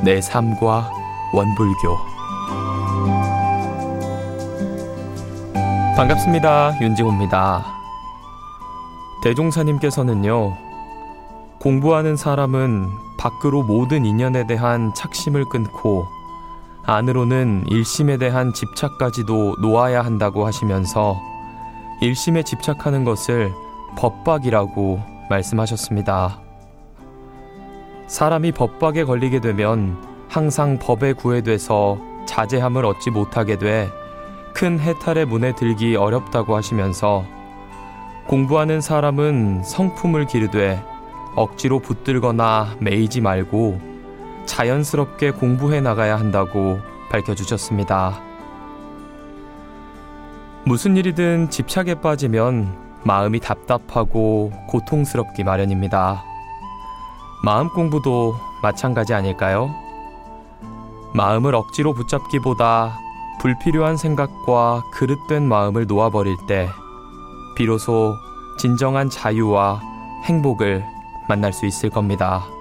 내 삶과 원불교. 반갑습니다. 윤지호입니다. 대종사님께서는요, 공부하는 사람은 밖으로 모든 인연에 대한 착심을 끊고 안으로는 일심에 대한 집착까지도 놓아야 한다고 하시면서 일심에 집착하는 것을 법박이라고 말씀하셨습니다. 사람이 법박에 걸리게 되면 항상 법에 구애돼서 자제함을 얻지 못하게 돼 큰 해탈의 문에 들기 어렵다고 하시면서 공부하는 사람은 성품을 기르되 억지로 붙들거나 매이지 말고 자연스럽게 공부해 나가야 한다고 밝혀주셨습니다. 무슨 일이든 집착에 빠지면 마음이 답답하고 고통스럽기 마련입니다. 마음 공부도 마찬가지 아닐까요? 마음을 억지로 붙잡기보다 불필요한 생각과 그릇된 마음을 놓아버릴 때 비로소 진정한 자유와 행복을 만날 수 있을 겁니다.